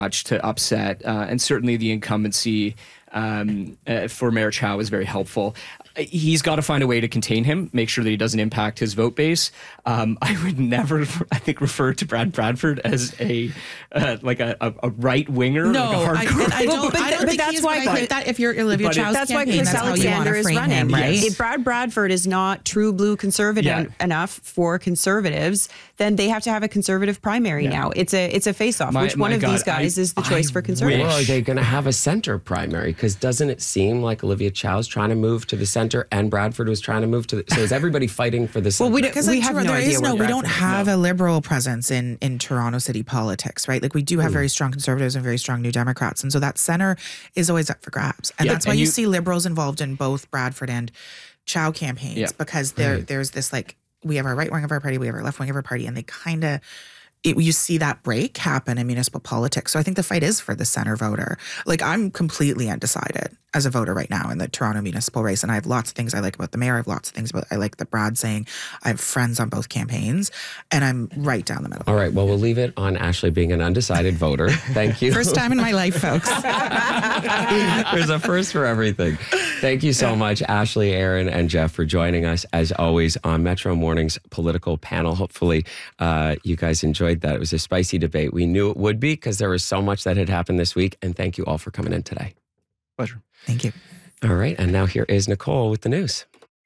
much to upset, and certainly the incumbency for Mayor Chow is very helpful. He's got to find a way to contain him, make sure that he doesn't impact his vote base. I would never, I think, refer to Brad Bradford as a right winger. No, like a hardcore. I don't think that's why. I think that if you're Olivia Chow's that's why campaign, Chris that's Alexander is running. Him, right? If Brad Bradford is not true blue conservative enough for conservatives, then they have to have a conservative primary now. It's a face-off. Which one of these guys is the choice for conservatives? Well, are they going to have a center primary? Because doesn't it seem like Olivia Chow's trying to move to the center and Bradford was trying to move to the... So is everybody fighting for the center? Well, we have no idea. We don't have a liberal presence in Toronto city politics, right? Like we do have very strong conservatives and very strong New Democrats. And so that center is always up for grabs. And that's why you see liberals involved in both Bradford and Chow campaigns because there's this like, we have our right wing of our party, we have our left wing of our party, and they kind of... you see that break happen in municipal politics. So I think the fight is for the center voter. Like I'm completely undecided as a voter right now in the Toronto municipal race. And I have lots of things I like about the mayor. I have lots of things I like that Brad's saying. I have friends on both campaigns and I'm right down the middle. All right. Well, we'll leave it on Ashley being an undecided voter. Thank you. First time in my life, folks. There's a first for everything. Thank you so much, Ashley, Aaron, and Jeff for joining us as always on Metro Morning's political panel. Hopefully you guys enjoyed that. It was a spicy debate. We knew it would be because there was so much that had happened this week. And thank you all for coming in today. Pleasure. Thank you. All right. And now here is Nicole with the news.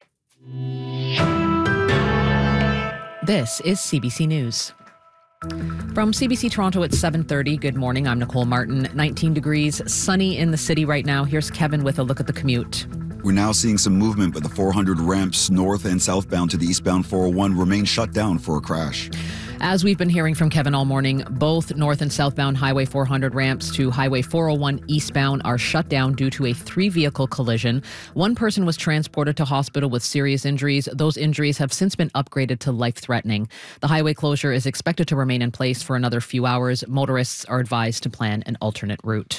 This is CBC News. From CBC Toronto at 7:30. Good morning. I'm Nicole Martin. 19 degrees, sunny in the city right now. Here's Kevin with a look at the commute. We're now seeing some movement, but the 400 ramps north and southbound to the eastbound 401 remain shut down for a crash. As we've been hearing from Kevin all morning, both north and southbound Highway 400 ramps to Highway 401 eastbound are shut down due to a 3-vehicle collision. One person was transported to hospital with serious injuries. Those injuries have since been upgraded to life-threatening. The highway closure is expected to remain in place for another few hours. Motorists are advised to plan an alternate route.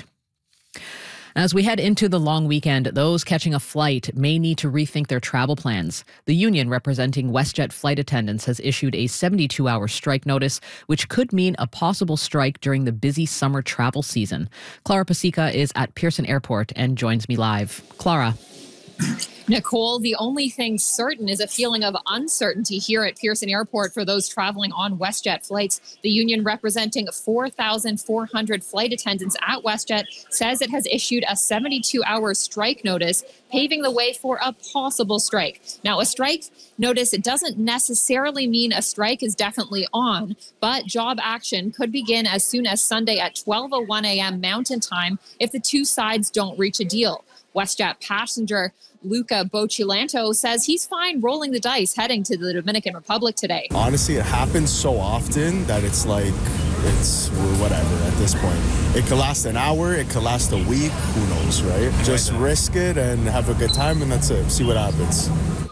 As we head into the long weekend, those catching a flight may need to rethink their travel plans. The union representing WestJet flight attendants has issued a 72-hour strike notice, which could mean a possible strike during the busy summer travel season. Clara Pasica is at Pearson Airport and joins me live. Clara. Nicole, the only thing certain is a feeling of uncertainty here at Pearson Airport for those traveling on WestJet flights. The union representing 4,400 flight attendants at WestJet says it has issued a 72-hour strike notice, paving the way for a possible strike. Now, a strike notice doesn't necessarily mean a strike is definitely on, but job action could begin as soon as Sunday at 12:01 a.m. Mountain Time if the two sides don't reach a deal. WestJet passenger Luca Bocilanto says he's fine rolling the dice heading to the Dominican Republic today. Honestly, it happens so often that it's whatever at this point. It could last an hour, it could last a week, who knows, right? Just risk it and have a good time and that's it. See what happens.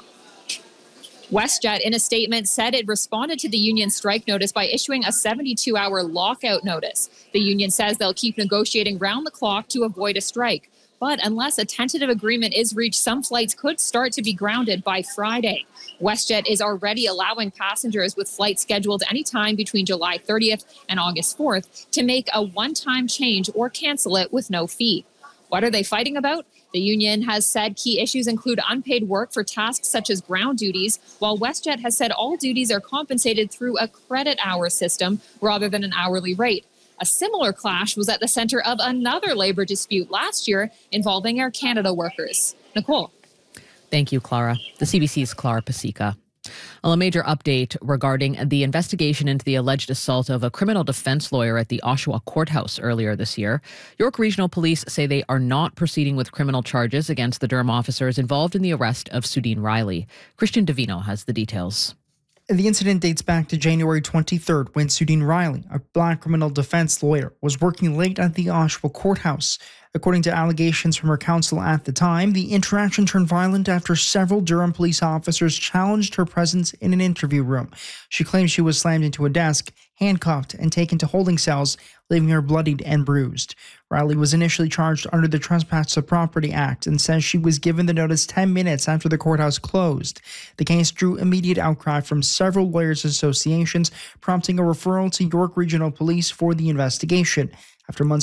WestJet, in a statement, said it responded to the union strike notice by issuing a 72-hour lockout notice. The union says they'll keep negotiating round the clock to avoid a strike. But unless a tentative agreement is reached, some flights could start to be grounded by Friday. WestJet is already allowing passengers with flights scheduled anytime between July 30th and August 4th to make a one-time change or cancel it with no fee. What are they fighting about? The union has said key issues include unpaid work for tasks such as ground duties, while WestJet has said all duties are compensated through a credit hour system rather than an hourly rate. A similar clash was at the center of another labor dispute last year involving Air Canada workers. Nicole. Thank you, Clara. The CBC's Clara Pasica. Well, a major update regarding the investigation into the alleged assault of a criminal defense lawyer at the Oshawa courthouse earlier this year. York Regional Police say they are not proceeding with criminal charges against the Durham officers involved in the arrest of Sudeen Riley. Christian Davino has the details. The incident dates back to January 23rd when Sudeen Riley, a black criminal defense lawyer, was working late at the Oshawa courthouse. According to allegations from her counsel at the time, the interaction turned violent after several Durham police officers challenged her presence in an interview room. She claims she was slammed into a desk, handcuffed, and taken to holding cells, leaving her bloodied and bruised. Riley was initially charged under the Trespass of Property Act and says she was given the notice 10 minutes after the courthouse closed. The case drew immediate outcry from several lawyers' associations, prompting a referral to York Regional Police for the investigation. After months